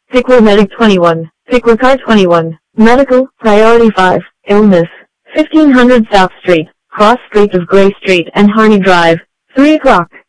Pickwill Medic 21. Pickwill Car 21. Medical, Priority 5. Illness. 1500 South Street, Cross Street of Gray Street and Harney Drive. 3 o'clock.